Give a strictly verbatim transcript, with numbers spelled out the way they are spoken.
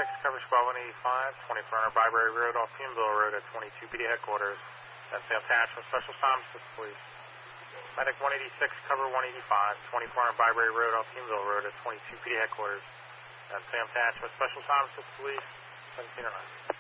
eighty-six, cover squad one eighty-five, twenty-four hundred Byberry Road off Huonville Road at twenty-two P D headquarters. That's the attachment, Special Assignments to the police. Medic one eighty-six, cover one eighty-five, twenty-four hundred Byberry Road off Huonville Road at twenty-two P D headquarters. That's the attachment, Special Assignments to the police, seventeen oh nine.